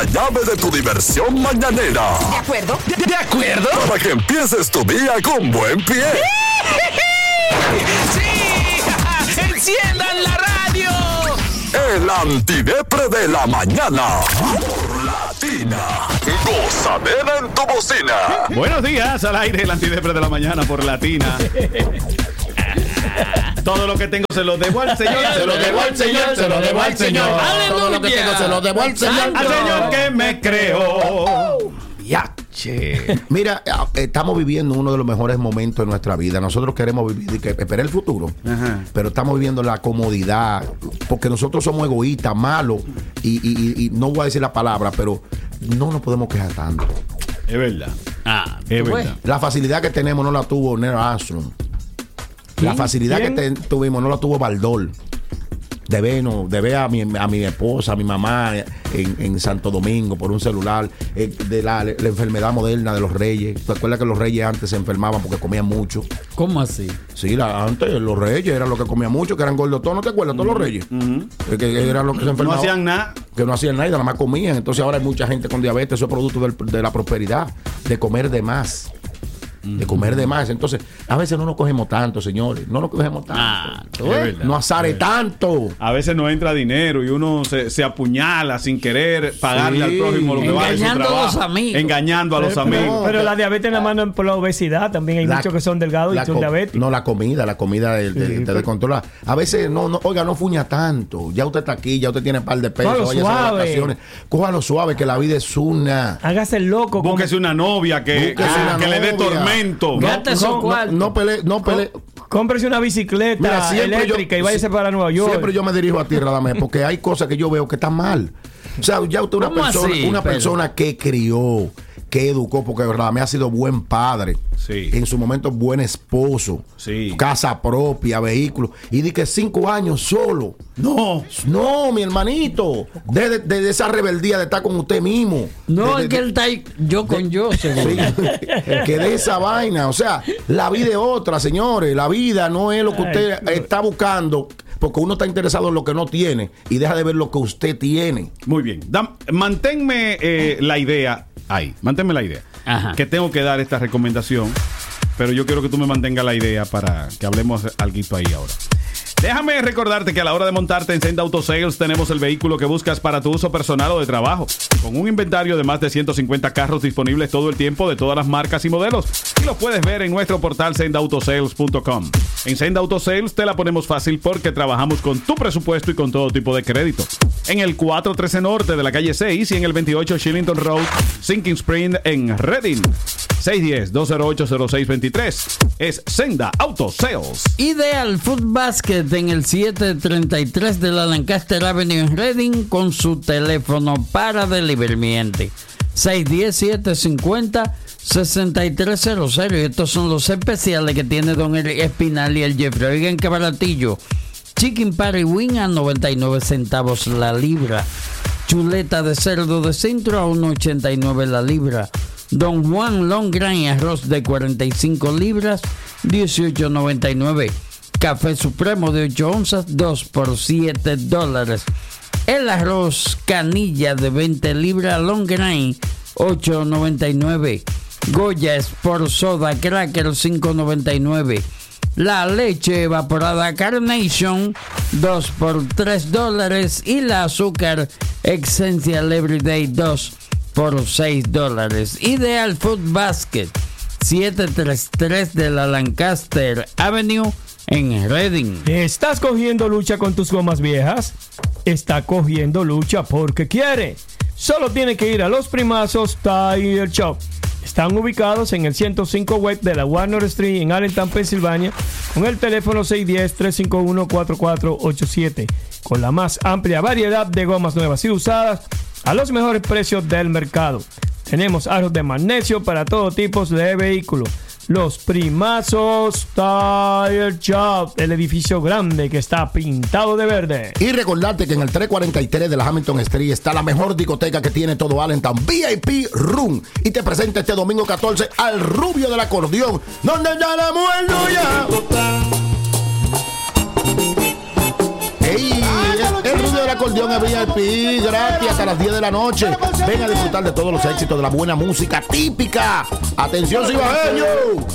llave de tu diversión mañanera. ¿De acuerdo? ¿De acuerdo? Para que empieces tu día con buen pie. ¡Sí! ¡Enciendan la radio! El antidepre de la mañana. Por Latina. Gozadera en tu bocina. Buenos días, al aire el antidepre de la mañana por Latina. Todo lo que tengo se lo debo al Señor. Se lo debo al Señor, se lo debo al Señor. Todo lo que tengo se lo debo al Señor. Al Señor que me creó. Yache. Mira, estamos viviendo uno de los mejores momentos de nuestra vida. Nosotros queremos vivir, esperar el futuro. Ajá. Pero estamos viviendo la comodidad. Porque nosotros somos egoístas, malos. Y no voy a decir la palabra, pero no nos podemos quejar tanto. Es verdad. Es verdad. La facilidad que tenemos no la tuvo Neil Armstrong. La facilidad que tuvimos no la tuvo Baldor. De ver a mi esposa, a mi mamá en Santo Domingo por un celular, de la enfermedad moderna de los reyes. ¿Te acuerdas que los reyes antes se enfermaban porque comían mucho? ¿Cómo así? Sí, antes los reyes eran los que comían mucho, que eran gordos todos, ¿no te acuerdas? Todos los reyes. Que eran los que se enfermaban. No hacían nada. Que no hacían nada y nada más comían. Entonces ahora hay mucha gente con diabetes. Eso es producto de la prosperidad, de comer de más. De comer de más. Entonces, a veces no nos cogemos tanto, señores. No nos cogemos tanto. No azare tanto. A veces no entra dinero y uno se apuñala sin querer pagarle al prójimo lo que vale su trabajo. Engañando a los amigos. Engañando a los amigos. Pero la diabetes nada más no es por la obesidad. También hay muchos que son delgados y son diabéticos. No, la comida de controlar. A veces oiga, no fuña tanto. Ya usted está aquí, ya usted tiene un par de pesos. Vaya a vacaciones. Cójalo suave, que la vida es una. Hágase el loco. Búsquese una novia que le dé tormento. No pele. Cómprese una bicicleta eléctrica y váyase para Nueva York. Siempre yo me dirijo a ti, Radamés, porque hay cosas que yo veo que están mal. O sea, ya usted es una persona que crió, que educó, porque Radamés ha sido buen padre. Sí. En su momento buen esposo. Sí. Casa propia, vehículo. Y di que 5 años solo. No, mi hermanito. De esa rebeldía de estar con usted mismo. No, es que él está ahí, yo. Sí, que de esa vaina. O sea, la vida es otra, señores. La vida no es lo que usted está buscando. Porque uno está interesado en lo que no tiene y deja de ver lo que usted tiene. Muy bien. Manténme la idea ahí. Manténme la idea. Ajá. Que tengo que dar esta recomendación, pero yo quiero que tú me mantengas la idea para que hablemos alguito ahí ahora. Déjame recordarte que a la hora de montarte en Senda Auto Sales tenemos el vehículo que buscas para tu uso personal o de trabajo, con un inventario de más de 150 carros disponibles todo el tiempo de todas las marcas y modelos, y lo puedes ver en nuestro portal sendautosales.com. En Senda Auto Sales te la ponemos fácil porque trabajamos con tu presupuesto y con todo tipo de crédito. En el 413 Norte de la calle 6 y en el 28 Shillington Road, Sinking Spring en Reading. 610-208-0623 es Senda Auto Sales. Ideal Food Basket en el 733 de la Lancaster Avenue en Reading con su teléfono para delivery. 610-750-6300. Y estos son los especiales que tiene Don Eric Espinal y el Jeffrey. Oigan qué baratillo. Chicken Party Wing a 99 centavos la libra. Chuleta de cerdo de centro a 1.89 la libra. Don Juan Long Grain y arroz de 45 libras, 18.99. Café Supremo de 8 onzas, 2 por $7. El arroz canilla de 20 libras Long Grain, 8.99. Goya Sport Soda Cracker, 5.99. La leche evaporada Carnation, 2 por $3. Y la azúcar Essential Everyday, 2 por $6. Ideal Food Basket, 733 de la Lancaster Avenue en Reading. ¿Estás cogiendo lucha con tus gomas viejas? Está cogiendo lucha porque quiere. Solo tiene que ir a Los Primazos Tire Shop. Están ubicados en el 105 West de la Warner Street en Allentown, Pensilvania, con el teléfono 610-351-4487, con la más amplia variedad de gomas nuevas y usadas a los mejores precios del mercado. Tenemos aros de magnesio para todo tipo de vehículos. Los Primazos Tire Shop, el edificio grande que está pintado de verde. Y recordarte que en el 343 de la Hamilton Street está la mejor discoteca que tiene todo Allentown, VIP Room. Y te presenta este domingo 14 al Rubio del Acordeón, donde ya la mujer ya. ¡Ey! El ruido del acordeón es VIP, gratis hasta las 10 de la noche. Ven a disfrutar de todos los éxitos de la buena música típica. ¡Atención, cibaeño!